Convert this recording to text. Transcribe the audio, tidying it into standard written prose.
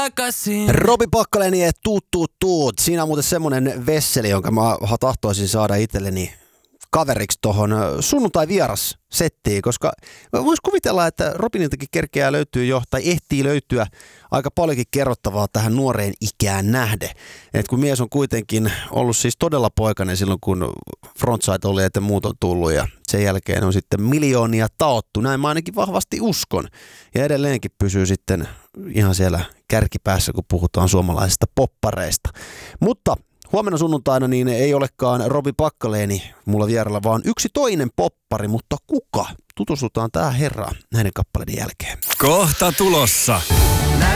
takaisin. Robi Packalén ja tuut. Siinä on muuten semmonen vesseli, jonka mä tahtoisin saada itselleni kaveriksi tohon sunnuntai-vieras settiin, koska vois kuvitella, että Robiniltakin kerkeää löytyy jo, tai ehtii löytyä aika paljonkin kerrottavaa tähän nuoreen ikään nähden. Et kun mies on kuitenkin ollut siis todella poikainen silloin, kun Frontside oli, että muut on tullut, ja sen jälkeen on sitten miljoonia taottu. Näin mä ainakin vahvasti uskon. Ja edelleenkin pysyy sitten ihan siellä kärkipäässä, kun puhutaan suomalaisista poppareista. Mutta huomenna sunnuntaina niin ei olekaan Robi Packaléni mulla vierellä, vaan yksi toinen poppari, mutta kuka? Tutustutaan tähän herraan näiden kappaleiden jälkeen. Kohta tulossa.